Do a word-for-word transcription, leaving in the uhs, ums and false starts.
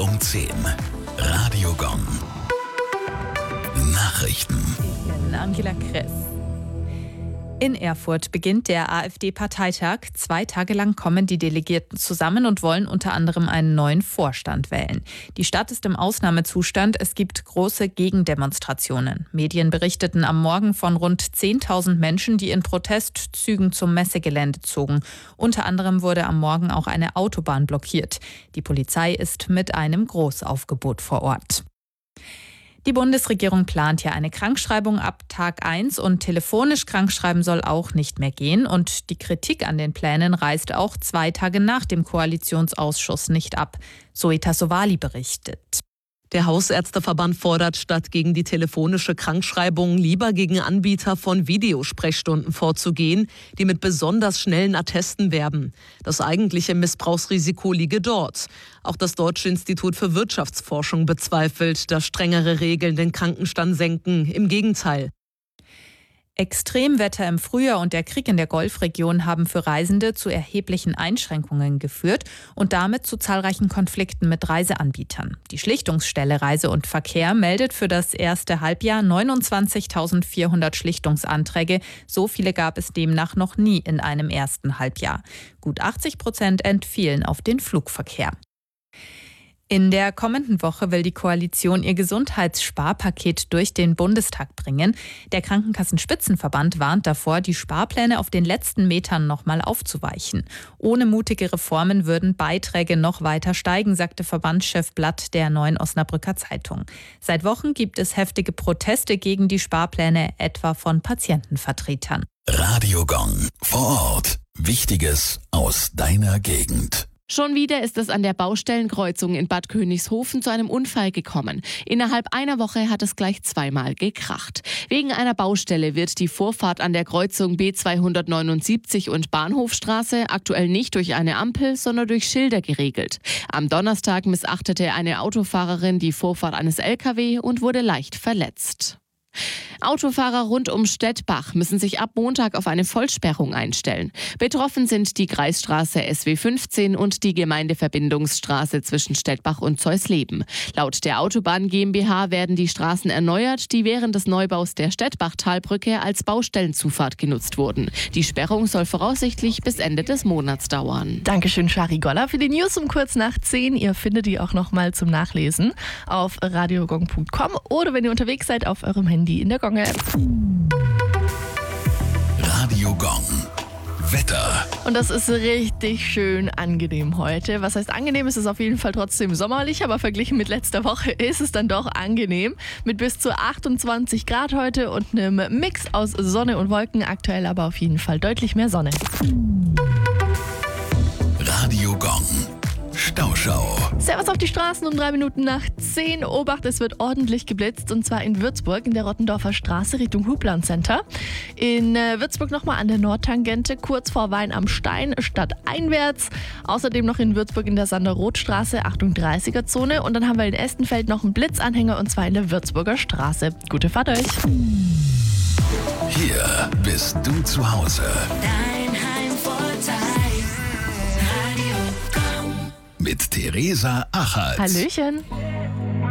um zehn. Radio Gong. Nachrichten. Ich bin Angela Kress. In Erfurt beginnt der AfD-Parteitag. Zwei Tage lang kommen die Delegierten zusammen und wollen unter anderem einen neuen Vorstand wählen. Die Stadt ist im Ausnahmezustand. Es gibt große Gegendemonstrationen. Medien berichteten am Morgen von rund zehntausend Menschen, die in Protestzügen zum Messegelände zogen. Unter anderem wurde am Morgen auch eine Autobahn blockiert. Die Polizei ist mit einem Großaufgebot vor Ort. Die Bundesregierung plant ja eine Krankschreibung ab Tag eins und telefonisch krankschreiben soll auch nicht mehr gehen. Und die Kritik an den Plänen reißt auch zwei Tage nach dem Koalitionsausschuss nicht ab. Zoe Sowali berichtet. Der Hausärzteverband fordert, statt gegen die telefonische Krankschreibung lieber gegen Anbieter von Videosprechstunden vorzugehen, die mit besonders schnellen Attesten werben. Das eigentliche Missbrauchsrisiko liege dort. Auch das Deutsche Institut für Wirtschaftsforschung bezweifelt, dass strengere Regeln den Krankenstand senken. Im Gegenteil. Extremwetter im Frühjahr und der Krieg in der Golfregion haben für Reisende zu erheblichen Einschränkungen geführt und damit zu zahlreichen Konflikten mit Reiseanbietern. Die Schlichtungsstelle Reise und Verkehr meldet für das erste Halbjahr neunundzwanzigtausendvierhundert Schlichtungsanträge. So viele gab es demnach noch nie in einem ersten Halbjahr. Gut achtzig Prozent entfielen auf den Flugverkehr. In der kommenden Woche will die Koalition ihr Gesundheitssparpaket durch den Bundestag bringen. Der Krankenkassenspitzenverband warnt davor, die Sparpläne auf den letzten Metern nochmal aufzuweichen. Ohne mutige Reformen würden Beiträge noch weiter steigen, sagte Verbandschef Blatt der Neuen Osnabrücker Zeitung. Seit Wochen gibt es heftige Proteste gegen die Sparpläne, etwa von Patientenvertretern. Radio Gong. Vor Ort. Wichtiges aus deiner Gegend. Schon wieder ist es an der Baustellenkreuzung in Bad Königshofen zu einem Unfall gekommen. Innerhalb einer Woche hat es gleich zweimal gekracht. Wegen einer Baustelle wird die Vorfahrt an der Kreuzung B zweihundertneunundsiebzig und Bahnhofstraße aktuell nicht durch eine Ampel, sondern durch Schilder geregelt. Am Donnerstag missachtete eine Autofahrerin die Vorfahrt eines L K W und wurde leicht verletzt. Autofahrer rund um Stettbach müssen sich ab Montag auf eine Vollsperrung einstellen. Betroffen sind die Kreisstraße S W fünfzehn und die Gemeindeverbindungsstraße zwischen Stettbach und Zeusleben. Laut der Autobahn GmbH werden die Straßen erneuert, die während des Neubaus der Stettbachtalbrücke als Baustellenzufahrt genutzt wurden. Die Sperrung soll voraussichtlich bis Ende des Monats dauern. Dankeschön, Shari Goller, für die News um kurz nach zehn. Ihr findet die auch nochmal zum Nachlesen auf radiogong punkt com oder wenn ihr unterwegs seid auf eurem Handy in der Gong-App. Radio Gong. Wetter. Und das ist richtig schön angenehm heute. Was heißt angenehm? Es ist auf jeden Fall trotzdem sommerlich, aber verglichen mit letzter Woche ist es dann doch angenehm. Mit bis zu achtundzwanzig Grad heute und einem Mix aus Sonne und Wolken. Aktuell aber auf jeden Fall deutlich mehr Sonne. Radio Gong. Stauschau. Servus auf die Straßen um drei Minuten nach zehn. Obacht, es wird ordentlich geblitzt und zwar in Würzburg in der Rottendorfer Straße Richtung Hubland Center. In äh, Würzburg nochmal an der Nordtangente kurz vor Wein am Stein stadteinwärts. Außerdem noch in Würzburg in der Sander-Roth-Straße Achtung dreißiger Zone und dann haben wir in Estenfeld noch einen Blitzanhänger und zwar in der Würzburger Straße. Gute Fahrt euch. Hier bist du zu Hause. Dein Heimvorteil. Radio Gong. Mit Theresa Achatz. Hallöchen.